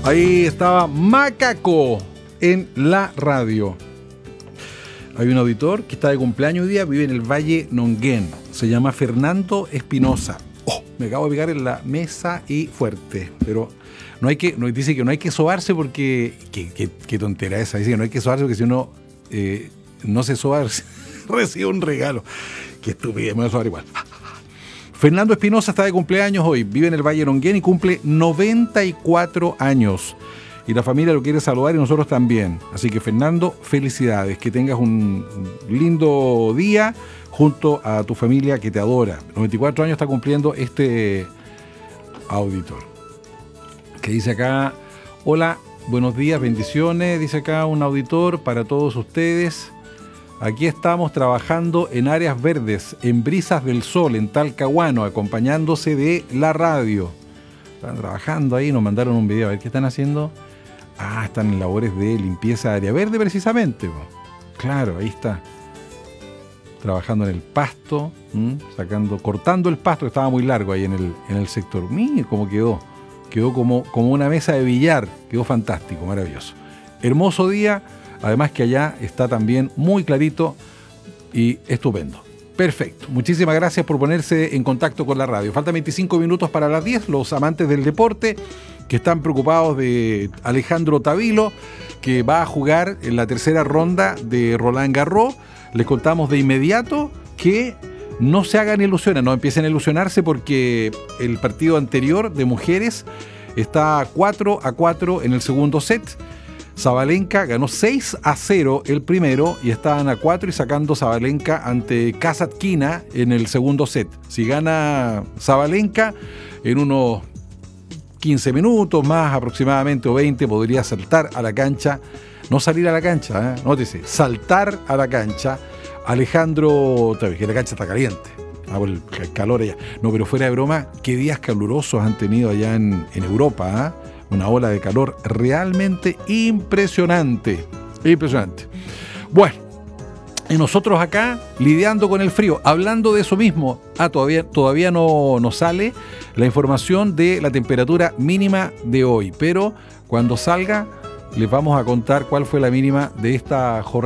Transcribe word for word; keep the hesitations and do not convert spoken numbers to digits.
Ahí estaba Macaco en la radio. Hay un auditor que está de cumpleaños hoy día, vive en el Valle Nonguén. Se llama Fernando Espinosa. Oh, me acabo de pegar en la mesa y fuerte. Pero no hay que, no, dice que no hay que sobarse porque... Qué, qué, qué tontera esa. Dice que no hay que sobarse porque si uno eh, no se soba, recibe un regalo. Qué estúpido, me voy a sobar igual. Fernando Espinosa está de cumpleaños hoy. Vive en el Valle Nonguén y cumple noventa y cuatro años. Y la familia lo quiere saludar y nosotros también. Así que, Fernando, felicidades. Que tengas un lindo día junto a tu familia que te adora. noventa y cuatro años está cumpliendo este auditor. Que dice acá, hola, buenos días, bendiciones. Dice acá un auditor para todos ustedes. Aquí estamos trabajando en áreas verdes, en Brisas del Sol, en Talcahuano, acompañándose de la radio. Están trabajando ahí, nos mandaron un video. A ver qué están haciendo. Ah, están en labores de limpieza de área verde precisamente. Claro, ahí está. Trabajando en el pasto, ¿m? sacando, cortando el pasto que estaba muy largo ahí en el, en el sector. Mira cómo quedó. Quedó como, como una mesa de billar. Quedó fantástico, maravilloso. Hermoso día. Además que allá está también muy clarito y estupendo. Perfecto. Muchísimas gracias por ponerse en contacto con la radio. Faltan veinticinco minutos para las diez. Los amantes del deporte que están preocupados de Alejandro Tavilo, que va a jugar en la tercera ronda de Roland Garros. Les contamos de inmediato que no se hagan ilusiones, no empiecen a ilusionarse porque el partido anterior de mujeres está cuatro a cuatro en el segundo set. Sabalenka ganó seis a cero el primero y estaban a cuatro y sacando Sabalenka ante Kasatkina en el segundo set. Si gana Sabalenka en unos quince minutos más aproximadamente o veinte podría saltar a la cancha, no salir a la cancha, ¿eh? Nótese, saltar a la cancha Alejandro Tavilo, que la cancha está caliente, ah, por el calor allá. No, pero fuera de broma, qué días calurosos han tenido allá en, en Europa, ¿eh? Una ola de calor realmente impresionante. Impresionante. Bueno, y nosotros acá lidiando con el frío, hablando de eso mismo. Ah, todavía, todavía no, no sale la información de la temperatura mínima de hoy. Pero cuando salga, les vamos a contar cuál fue la mínima de esta jornada.